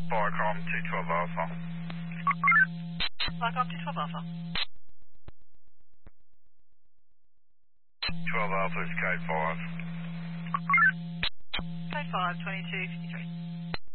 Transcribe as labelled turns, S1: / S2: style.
S1: Viacom to 12 Alpha.
S2: Viacom to 12 Alpha.
S1: 12 Alpha is code 5.
S2: Code 5, 2253.